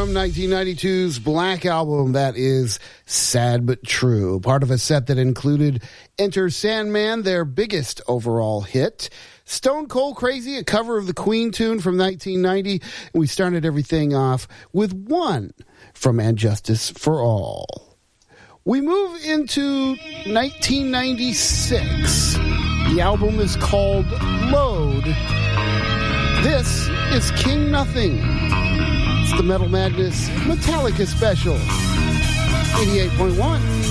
from 1992's Black Album. That is Sad But True, part of a set that included Enter Sandman, their biggest overall hit, Stone Cold Crazy, a cover of the Queen tune from 1990, and we started everything off with one from And Justice for All. We move into 1996. The album is called Load. This is King Nothing. It's the Metal Madness Metallica special. 88.1